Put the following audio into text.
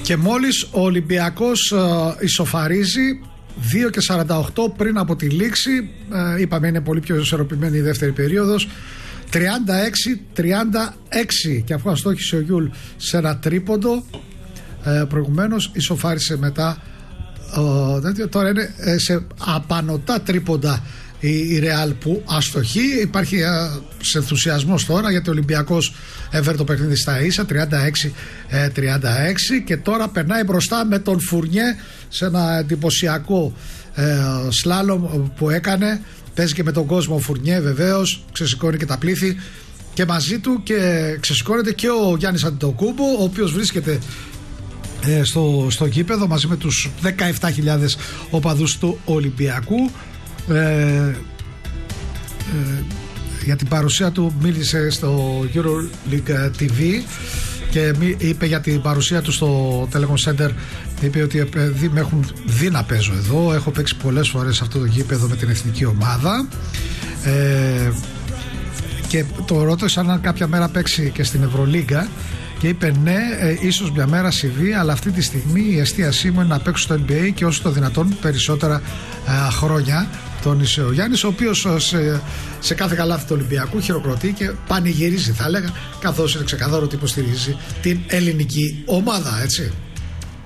Και μόλις ο Ολυμπιακός ισοφαρίζει 2:48 πριν από τη λήξη, είπαμε είναι πολύ πιο ισορροπημένη η δεύτερη περίοδος, 36-36, και αφού αστόχησε ο Γιούλ σε ένα τρίποντο προηγουμένως, ισοφάρισε μετά. Τώρα είναι σε απανωτά τρίποντα η Ρεάλ που αστοχεί. Υπάρχει ενθουσιασμός τώρα γιατί ο Ολυμπιακός έφερε το παιχνίδι στα ίσα 36-36 και τώρα περνάει μπροστά με τον Φουρνιέ σε ένα εντυπωσιακό σλάλομ που έκανε. Παίζει και με τον κόσμο ο Φουρνιέ, βεβαίως, ξεσηκώνει και τα πλήθη και μαζί του, και ξεσηκώνεται και ο Γιάννης Αντετοκούμπο, ο οποίος βρίσκεται στο γήπεδο μαζί με τους 17.000 οπαδούς του Ολυμπιακού. Για την παρουσία του μίλησε στο EuroLeague TV και είπε για την παρουσία του στο Telecom Center. Είπε ότι επειδή με έχουν δει να παίζω εδώ, έχω παίξει πολλές φορές σε αυτό το γήπεδο με την εθνική ομάδα, και το ρώτησα αν κάποια μέρα παίξει και στην Ευρωλίγκα και είπε ναι, ίσως μια μέρα συμβεί, αλλά αυτή τη στιγμή η εστίασή μου είναι να παίξω στο NBA και όσο το δυνατόν περισσότερα χρόνια. Τόνισε ο Γιάννης, ο οποίος σε κάθε καλάθι του Ολυμπιακού χειροκροτεί και πανηγυρίζει, θα έλεγα, καθώς είναι ξεκαθαρό ότι υποστηρίζει την ελληνική ομάδα, έτσι.